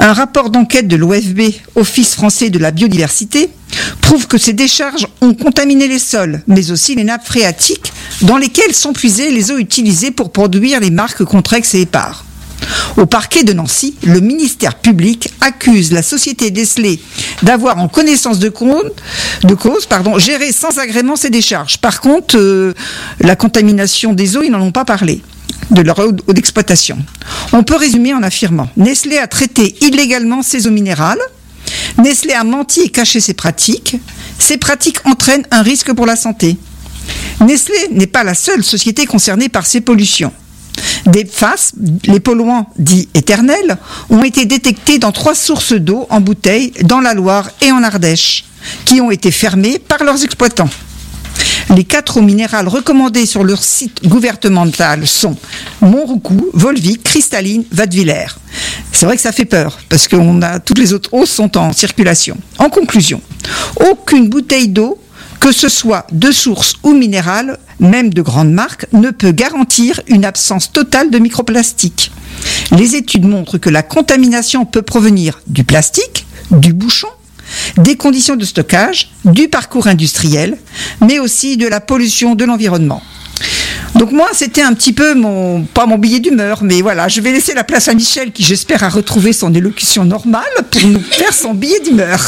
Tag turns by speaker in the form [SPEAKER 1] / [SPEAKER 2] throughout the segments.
[SPEAKER 1] Un rapport d'enquête de l'OFB, Office français de la biodiversité, prouve que ces décharges ont contaminé les sols, mais aussi les nappes phréatiques, dans lesquelles sont puisées les eaux utilisées pour produire les marques Contrex et Épar. Au parquet de Nancy, le ministère public accuse la société Nestlé d'avoir en connaissance de cause, géré sans agrément ces décharges. Par contre, la contamination des eaux, ils n'en ont pas parlé, de leur eau d'exploitation. On peut résumer en affirmant: Nestlé a traité illégalement ses eaux minérales, Nestlé a menti et caché ses pratiques entraînent un risque pour la santé. Nestlé n'est pas la seule société concernée par ces pollutions. Des PFAS, les polluants dits éternels, ont été détectés dans 3 sources d'eau en bouteille dans la Loire et en Ardèche, qui ont été fermées par leurs exploitants. Les 4 eaux minérales recommandées sur leur site gouvernemental sont Montroucou, Volvic, Cristalline, Wattwiller. C'est vrai que ça fait peur, parce que toutes les autres eaux sont en circulation. En conclusion, aucune bouteille d'eau, que ce soit de source ou minérale, même de grandes marques, ne peut garantir une absence totale de microplastiques. Les études montrent que la contamination peut provenir du plastique, du bouchon, des conditions de stockage, du parcours industriel, mais aussi de la pollution de l'environnement. Donc moi, c'était un petit peu pas mon billet d'humeur, mais voilà, je vais laisser la place à Michel, qui j'espère a retrouvé son élocution normale pour nous faire son billet d'humeur.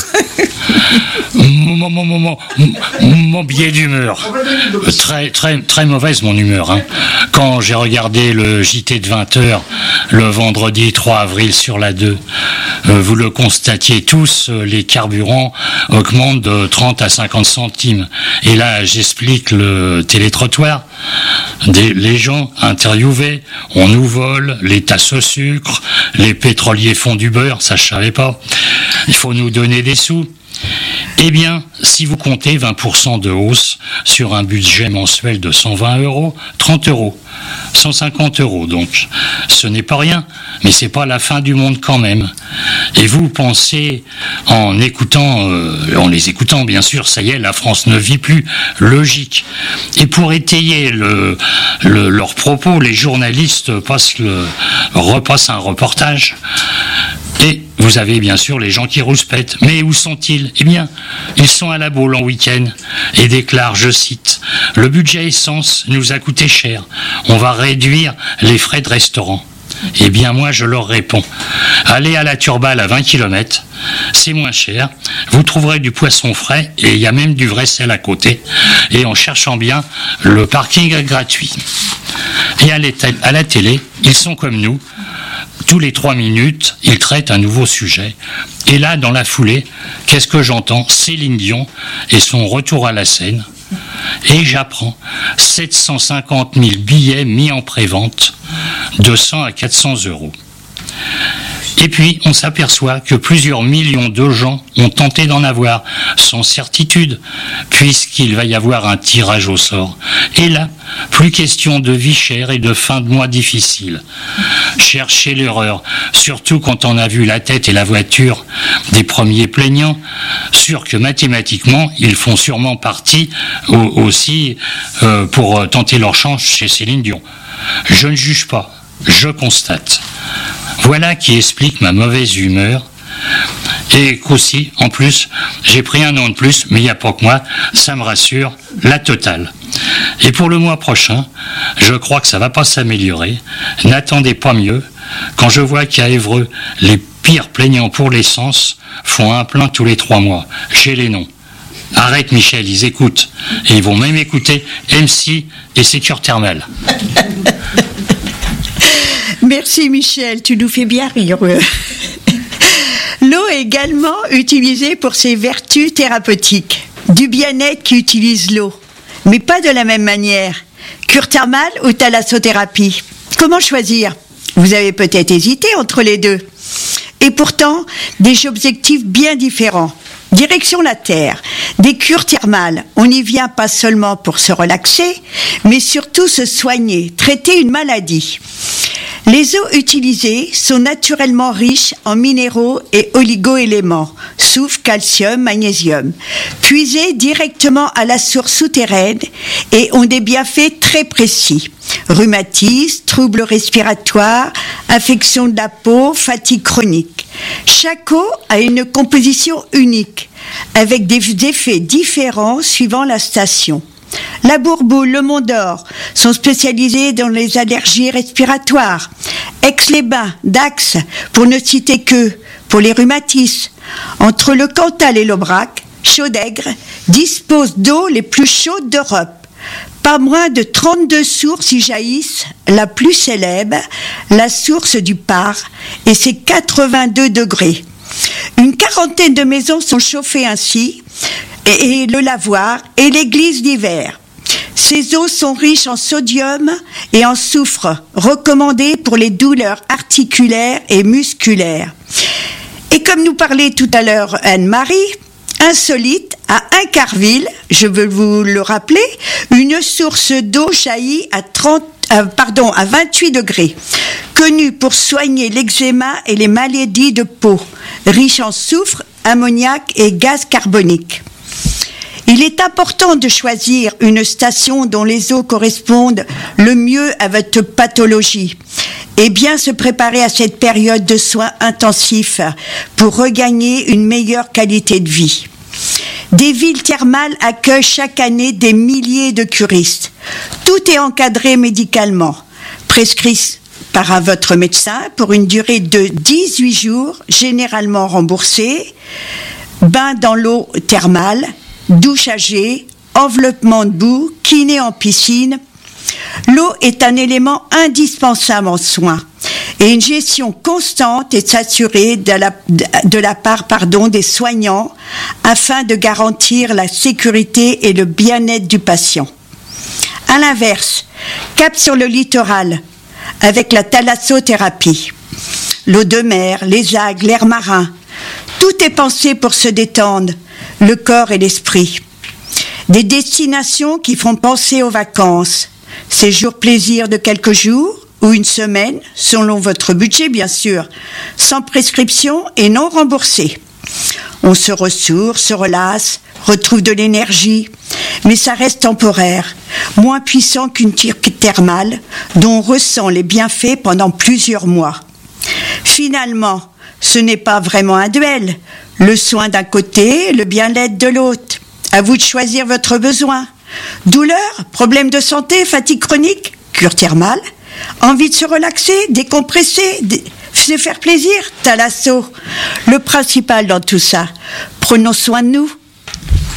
[SPEAKER 2] Mon billet d'humeur. Très mauvaise mon humeur. Hein. Quand j'ai regardé le JT de 20h le vendredi 3 avril sur la 2, vous le constatiez tous, les carburants augmentent de 30 à 50 centimes. Et là, j'explique le télétrottoir. Les gens interviewés, on nous vole les tasses au sucre, les pétroliers font du beurre, ça je savais pas. Il faut nous donner des sous. Eh bien, si vous comptez 20% de hausse sur un budget mensuel de 120 €, 30 €, 150 € donc, ce n'est pas rien, mais c'est pas la fin du monde quand même. Et vous pensez, en les écoutant bien sûr, ça y est, la France ne vit plus, logique. Et pour étayer leurs propos, les journalistes repassent un reportage. Et vous avez bien sûr les gens qui rouspètent. Mais où sont-ils ? Eh bien, ils sont à la Baule en week-end et déclarent, je cite, « Le budget essence nous a coûté cher. On va réduire les frais de restaurant. » Eh bien, moi, je leur réponds, « Allez à la Turballe à 20 km, c'est moins cher. Vous trouverez du poisson frais et il y a même du vrai sel à côté. Et en cherchant bien, le parking est gratuit. » Et à la télé, ils sont comme nous. Tous les 3 minutes, il traite un nouveau sujet. Et là, dans la foulée, qu'est-ce que j'entends ? Céline Dion et son retour à la scène. Et j'apprends 750 000 billets mis en prévente, de 100 à 400 €. Et puis, on s'aperçoit que plusieurs millions de gens ont tenté d'en avoir, sans certitude, puisqu'il va y avoir un tirage au sort. Et là, plus question de vie chère et de fin de mois difficile. Cherchez l'erreur, surtout quand on a vu la tête et la voiture des premiers plaignants, sûr que mathématiquement, ils font sûrement partie aussi pour tenter leur chance chez Céline Dion. Je ne juge pas, je constate. Voilà qui explique ma mauvaise humeur. Et qu'aussi, en plus, j'ai pris un an de plus, mais il n'y a pas que moi, ça me rassure, la totale. Et pour le mois prochain, je crois que ça ne va pas s'améliorer. N'attendez pas mieux. Quand je vois qu'à Évreux, les pires plaignants pour l'essence font un plein tous les 3 mois. J'ai les noms. Arrête Michel, ils écoutent. Et ils vont même écouter MC et Sécure Thermale.
[SPEAKER 3] Merci Michel, tu nous fais bien rire. L'eau est également utilisée pour ses vertus thérapeutiques. Du bien-être qui utilise l'eau, mais pas de la même manière. Cure thermale ou thalassothérapie ? Comment choisir ? Vous avez peut-être hésité entre les deux. Et pourtant, des objectifs bien différents. Direction la Terre, des cures thermales, on n'y vient pas seulement pour se relaxer, mais surtout se soigner, traiter une maladie. Les eaux utilisées sont naturellement riches en minéraux et oligo-éléments, soufre, calcium, magnésium, puisés directement à la source souterraine et ont des bienfaits très précis. Rhumatisme, troubles respiratoires, affection de la peau, fatigue chronique. Chaque eau a une composition unique, avec des effets différents suivant la station. La Bourboule, le Mont d'Or sont spécialisés dans les allergies respiratoires. Aix-les-Bains, Dax, pour ne citer que, pour les rhumatismes. Entre le Cantal et l'Aubrac, Chaudègre dispose d'eau les plus chaudes d'Europe. Pas moins de 32 sources y jaillissent, la plus célèbre, la source du Par, et c'est 82 degrés. Une quarantaine de maisons sont chauffées ainsi, et le lavoir et l'église d'hiver. Ces eaux sont riches en sodium et en soufre, recommandées pour les douleurs articulaires et musculaires. Et comme nous parlait tout à l'heure Anne-Marie, insolite, à Incarville, je veux vous le rappeler, une source d'eau jaillit à 28 degrés, connue pour soigner l'eczéma et les maladies de peau, riche en soufre, ammoniac et gaz carbonique. Il est important de choisir une station dont les eaux correspondent le mieux à votre pathologie et bien se préparer à cette période de soins intensifs pour regagner une meilleure qualité de vie. Des villes thermales accueillent chaque année des milliers de curistes. Tout est encadré médicalement, prescrit par votre médecin pour une durée de 18 jours, généralement remboursée, bain dans l'eau thermale, douche à jet, enveloppement de boue, kiné en piscine. L'eau est un élément indispensable en soins et une gestion constante est assurée de la part des soignants afin de garantir la sécurité et le bien-être du patient. À l'inverse, cap sur le littoral avec la thalassothérapie. L'eau de mer, les algues, l'air marin, tout est pensé pour se détendre, le corps et l'esprit. Des destinations qui font penser aux vacances, séjour plaisir de quelques jours ou une semaine, selon votre budget bien sûr, sans prescription et non remboursé. On se ressource, se relasse, retrouve de l'énergie, mais ça reste temporaire, moins puissant qu'une thermale dont on ressent les bienfaits pendant plusieurs mois. Finalement, ce n'est pas vraiment un duel. Le soin d'un côté, le bien-être de l'autre. À vous de choisir votre besoin. Douleur, problème de santé, fatigue chronique, cure thermale. Envie de se relaxer, décompresser, se faire plaisir, thalasso. Le principal dans tout ça, prenons soin de nous.